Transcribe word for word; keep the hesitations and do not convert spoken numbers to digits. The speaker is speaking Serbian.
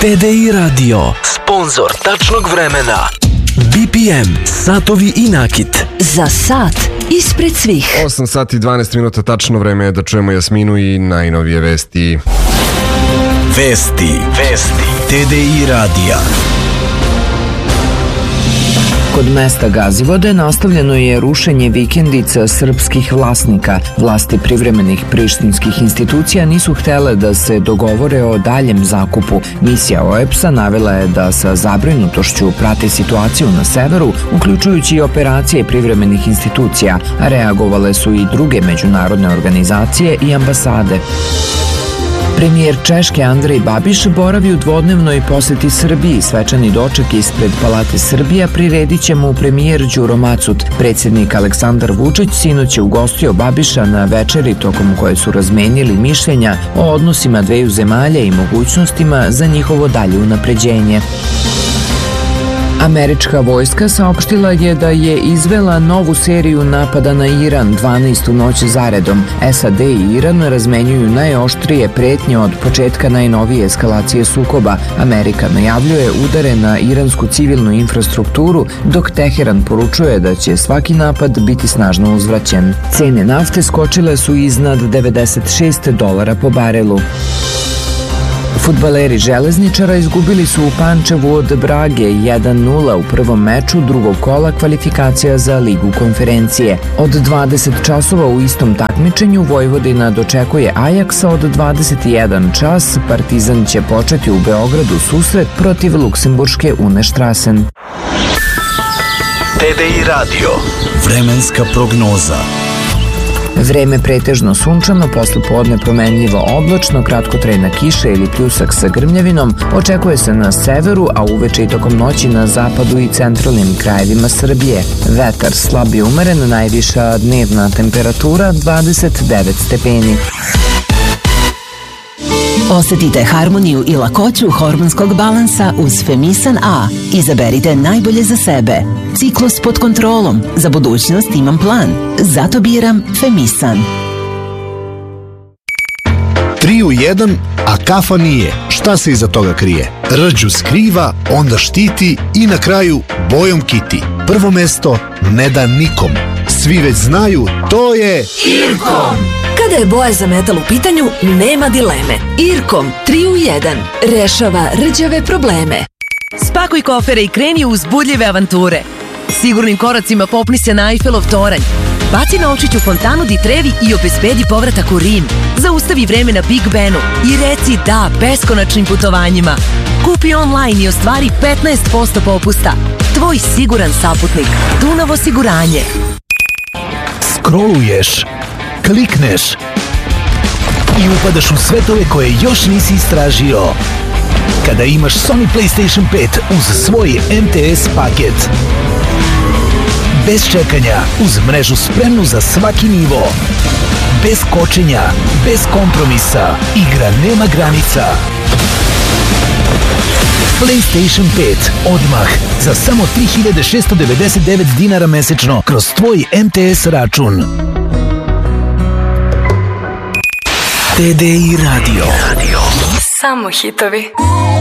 T D I Radio, sponzor tačnog vremena. B P M, satovi i nakit. Za sat ispred svih. osam sati i dvanaest minuta, tačno vreme je da čujemo Jasminu i najnovije vesti. Vesti, vesti, T D I radija. Kod mesta Gazivode nastavljeno je rušenje vikendica srpskih vlasnika. Vlasti privremenih prištinskih institucija nisu htele da se dogovore o daljem zakupu. Misija O E P S-a navela je da sa zabrinutošću prate situaciju na severu, uključujući i operacije privremenih institucija, a reagovale su i druge međunarodne organizacije i ambasade. Premijer Češke Andrej Babiš boravi u dvodnevnoj poseti Srbiji. Svečani doček ispred Palate Srbija priredit će mu premijer Đuro Macut. Predsjednik Aleksandar Vučić sinoć je ugostio Babiša na večeri tokom koje su razmenili mišljenja o odnosima dveju zemalja i mogućnostima za njihovo dalje unapređenje. Američka vojska saopštila je da je izvela novu seriju napada na Iran, dvanaestu noć zaredom. S A D i Iran razmenjuju najoštrije pretnje od početka najnovije eskalacije sukoba. Amerika najavljuje udare na iransku civilnu infrastrukturu, dok Teheran poručuje da će svaki napad biti snažno uzvraćen. Cene nafte skočile su iznad devedeset šest dolara po barelu. Fudbaleri Železničara izgubili su u Pančevu od Brage jedan nula u prvom meču drugog kola kvalifikacija za Ligu konferencije. Od dvadeset časova u istom takmičenju Vojvodina dočekuje Ajaksa, od dvadeset jedan čas Partizan će početi u Beogradu susret protiv luksemburške Unestrasen. T D I radio, vremenska prognoza. Vreme pretežno sunčano, posle podne promenljivo oblačno, kratkotrajna kiša ili pljusak sa grmljavinom očekuje se na severu, a uveče i tokom noći na zapadu i centralnim krajevima Srbije. Vetar slab i umeren, najviša dnevna temperatura dvadeset devet stepeni. Osetite harmoniju i lakoću hormonskog balansa uz Femisan A. Izaberite najbolje za sebe. Ciklus pod kontrolom. Za budućnost imam plan. Zato biram Femisan. Tri u jedan, a kafa nije. Šta se iza toga krije? Rđu skriva, onda štiti i na kraju bojom kiti. Prvo mesto ne da nikom. Svi već znaju, to je Irkom. Kada je boja za metal u pitanju, nema dileme. Irkom tri u jedan rešava rđave probleme. Spakuj kofere i kreni u uzbudljive avanture. Sigurnim koracima popni se na Eiffelov toranj. Baci novčić u fontanu di Trevi i obezbedi povratak u Rim. Zaustavi vreme na Big Benu i reci da beskonačnim putovanjima. Kupi online i ostvari petnaest posto popusta. Tvoj siguran saputnik. Dunav osiguranje. Scrolluješ, klikneš i upadaš u svetove koje još nisi istražio. Kada imaš Sony PlayStation pet uz svoj M T S paket. Bez čekanja, uz mrežu spremnu za svaki nivo. Bez kočenja, bez kompromisa, igra nema granica. PlayStation pet odmah za samo tri hiljade šesto devedeset devet dinara mesečno kroz tvoj M T S račun. T D I radio. Samo hitovi.